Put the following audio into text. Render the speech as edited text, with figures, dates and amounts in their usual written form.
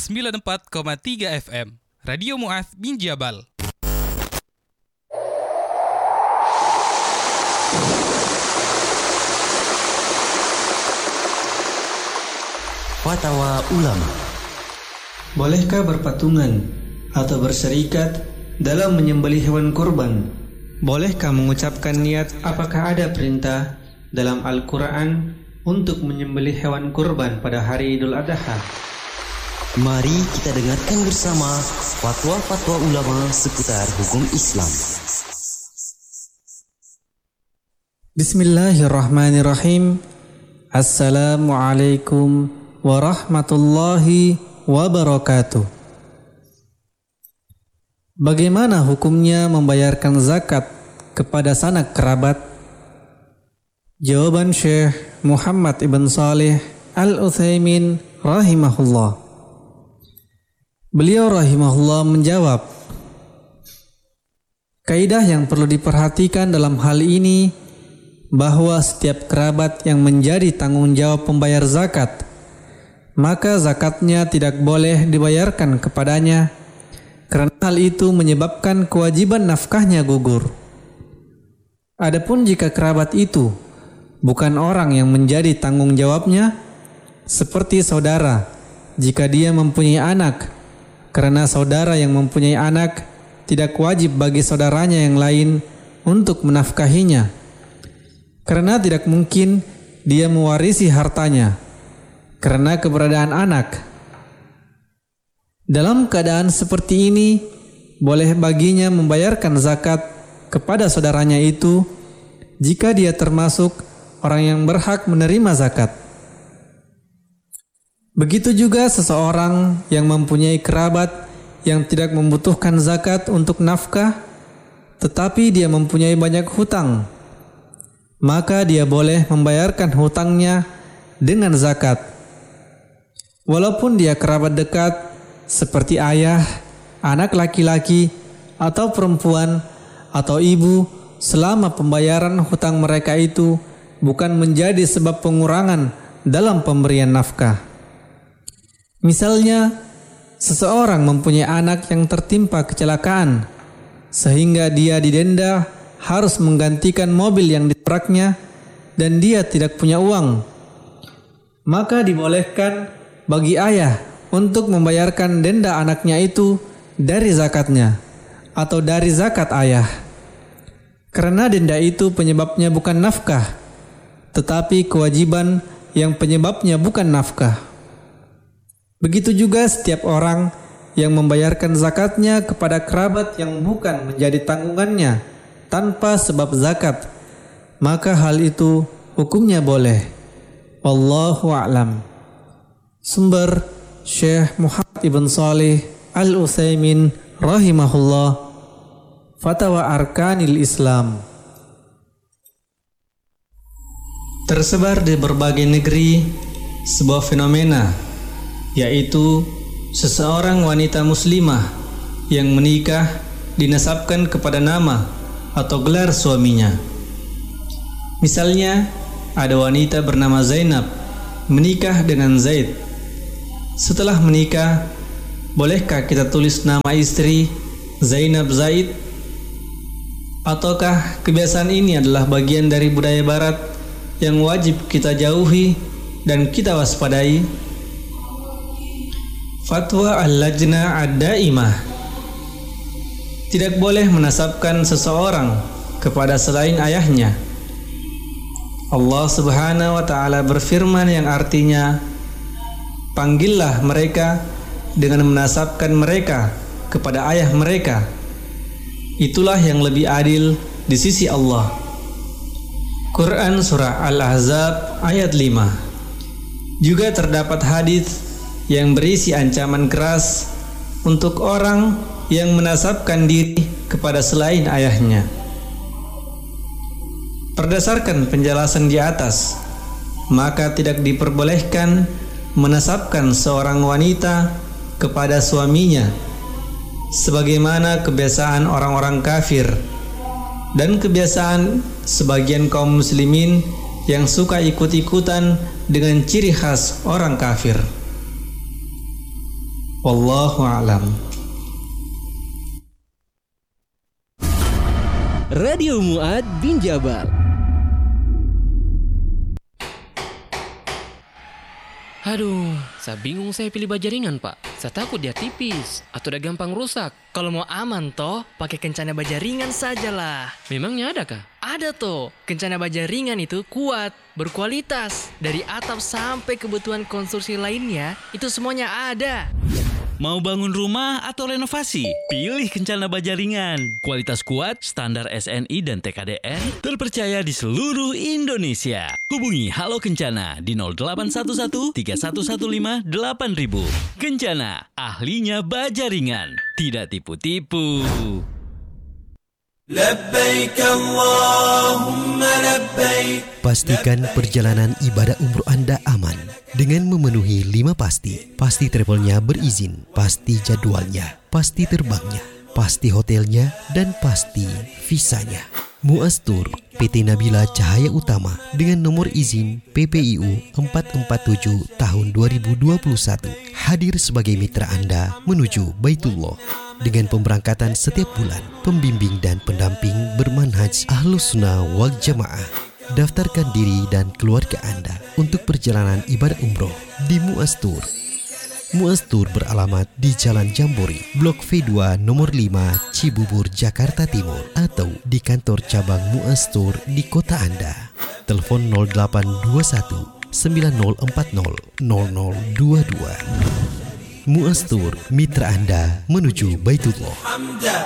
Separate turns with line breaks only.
94,3 FM. Radio Mu'adz bin Jabal.
Fatwa Ulama. Bolehkah berpatungan atau berserikat dalam menyembelih hewan kurban? Bolehkah mengucapkan niat? Apakah ada perintah dalam Al-Quran untuk menyembelih hewan kurban pada hari Idul Adha?
Mari kita dengarkan bersama fatwa-fatwa ulama seputar hukum Islam.
Bismillahirrahmanirrahim. Assalamualaikum warahmatullahi wabarakatuh. Bagaimana hukumnya membayarkan zakat kepada sanak kerabat? Jawaban Syekh Muhammad ibn Shalih Al-Utsaimin rahimahullah. Beliau rahimahullah menjawab, kaidah yang perlu diperhatikan dalam hal ini bahwa setiap kerabat yang menjadi tanggung jawab pembayar zakat, maka zakatnya tidak boleh dibayarkan kepadanya karena hal itu menyebabkan kewajiban nafkahnya gugur. Adapun jika kerabat itu bukan orang yang menjadi tanggung jawabnya, seperti saudara jika dia mempunyai anak, karena saudara yang mempunyai anak tidak wajib bagi saudaranya yang lain untuk menafkahinya, karena tidak mungkin dia mewarisi hartanya karena keberadaan anak. Dalam keadaan seperti ini, boleh baginya membayarkan zakat kepada saudaranya itu jika dia termasuk orang yang berhak menerima zakat. Begitu juga seseorang yang mempunyai kerabat yang tidak membutuhkan zakat untuk nafkah, tetapi dia mempunyai banyak hutang, maka dia boleh membayarkan hutangnya dengan zakat. Walaupun dia kerabat dekat seperti ayah, anak laki-laki, atau perempuan, atau ibu, selama pembayaran hutang mereka itu bukan menjadi sebab pengurangan dalam pemberian nafkah. Misalnya, seseorang mempunyai anak yang tertimpa kecelakaan, sehingga dia didenda harus menggantikan mobil yang ditabraknya dan dia tidak punya uang, maka dibolehkan bagi ayah untuk membayarkan denda anaknya itu dari zakatnya atau dari zakat ayah, karena denda itu penyebabnya bukan nafkah, tetapi kewajiban yang penyebabnya bukan nafkah. Begitu juga setiap orang yang membayarkan zakatnya kepada kerabat yang bukan menjadi tanggungannya tanpa sebab zakat, maka hal itu hukumnya boleh. Wallahu a'lam. Sumber Syekh Muhammad ibn Shalih Al-Utsaimin rahimahullah, Fatwa Arkanil Islam. Tersebar di berbagai negeri sebuah fenomena, yaitu seseorang wanita muslimah yang menikah dinasabkan kepada nama atau gelar suaminya. Misalnya, ada wanita bernama Zainab menikah dengan Zaid. Setelah menikah, bolehkah kita tulis nama istri Zainab Zaid? Ataukah kebiasaan ini adalah bagian dari budaya barat yang wajib kita jauhi dan kita waspadai? Fatwa Al-Lajnah Ad-Daimah: tidak boleh menasabkan seseorang kepada selain ayahnya. Allah Subhanahu wa ta'ala berfirman yang artinya, panggillah mereka dengan menasabkan mereka kepada ayah mereka. Itulah yang lebih adil di sisi Allah. Quran Surah Al-Ahzab ayat 5. Juga terdapat hadis yang berisi ancaman keras untuk orang yang menasabkan diri kepada selain ayahnya. Berdasarkan penjelasan di atas, maka tidak diperbolehkan menasabkan seorang wanita kepada suaminya sebagaimana kebiasaan orang-orang kafir dan kebiasaan sebagian kaum muslimin yang suka ikut-ikutan dengan ciri khas orang kafir. Wallahu a'lam.
Radio Mu'ad bin Jabal.
Aduh, saya bingung saya pilih baja ringan, Pak. Saya takut dia tipis atau udah gampang rusak.
Kalau mau aman toh, pakai Kencana baja ringan sajalah.
Memangnya ada kah?
Ada toh, Kencana baja ringan itu kuat, berkualitas. Dari atap sampai kebutuhan konstruksi lainnya, itu semuanya ada.
Mau bangun rumah atau renovasi? Pilih Kencana Baja Ringan. Kualitas kuat, standar SNI dan TKDN, terpercaya di seluruh Indonesia. Hubungi Halo Kencana di 0811 3115 8000. Kencana, ahlinya baja ringan. Tidak tipu-tipu.
Labbaik Allahumma labbaik.
Pastikan perjalanan ibadah umroh Anda aman dengan memenuhi 5 pasti. Pasti travelnya berizin, pasti jadwalnya, pasti terbangnya, pasti hotelnya, dan pasti visanya. Mu'az Tour PT Nabila Cahaya Utama dengan nomor izin PPIU 447 tahun 2021 hadir sebagai mitra Anda menuju Baitullah. Dengan pemberangkatan setiap bulan, pembimbing dan pendamping bermanhaj Ahlus Sunnah wal Jamaah. Daftarkan diri dan keluarga Anda untuk perjalanan ibadah umroh di Mu'az Tour. Mu'az Tour beralamat di Jalan Jambori, Blok V2 nomor 5, Cibubur, Jakarta Timur, atau di kantor cabang Mu'az Tour di kota Anda. Telepon 0821 9040 0022. Mu'az Tour, mitra Anda menuju Baitullah.